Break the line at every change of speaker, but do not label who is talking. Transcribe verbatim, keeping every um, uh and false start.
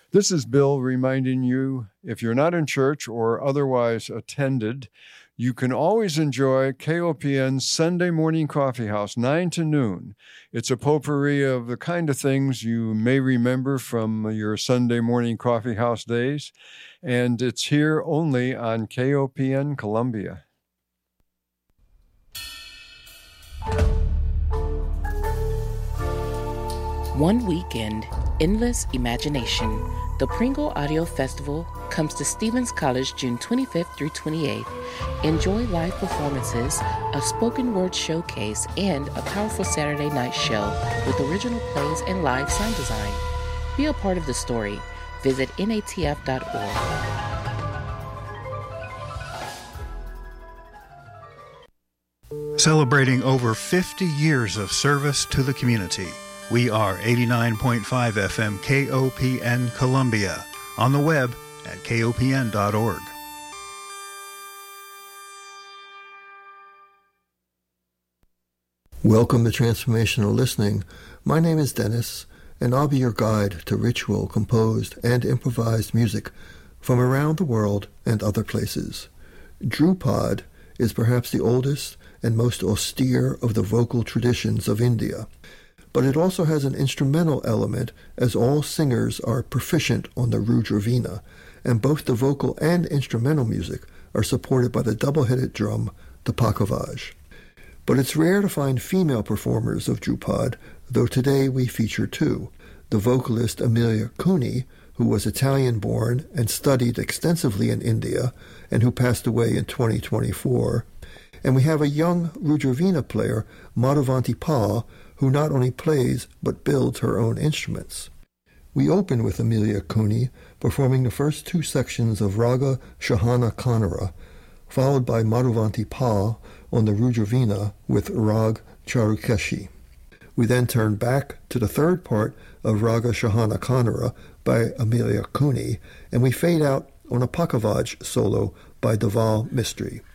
This is Bill reminding you, if you're not in church or otherwise attended, you can always enjoy K O P N's Sunday Morning Coffee House, nine to noon. It's a potpourri of the kind of things you may remember from your Sunday Morning Coffee House days, and it's here only on K O P N Columbia.
One weekend, endless imagination. The Pringle Audio Festival comes to Stephens College June twenty-fifth through twenty-eighth. Enjoy live performances, a spoken word showcase, and a powerful Saturday night show with original plays and live sound design. Be a part of the story. Visit N A T F dot
org. Celebrating over fifty years of service to the community. We are eighty-nine point five F M K O P N Columbia, on the web at K O P N dot org.
Welcome to Transformational Listening. My name is Dennis, and I'll be your guide to ritual, composed, and improvised music from around the world and other places. Dhrupad is perhaps the oldest and most austere of the vocal traditions of India. But it also has an instrumental element, as all singers are proficient on the Rudravina, and both the vocal and instrumental music are supported by the double-headed drum, the Pakhavaj. But it's rare to find female performers of Dhrupad, though today we feature two. The vocalist Amelia Cooney, who was Italian-born and studied extensively in India, and who passed away in twenty twenty-four, and we have a young Rudravina player, Madhuvanti Pal, who not only plays but builds her own instruments. We open with Amelia Cooney performing the first two sections of Raga Shahana Kanara, followed by Madhuvanti Pal on the Rudravina with Rag Charukeshi. We then turn back to the third part of Raga Shahana Kanara by Amelia Cooney, and we fade out on a Pakhavaj solo by Deval Mistry.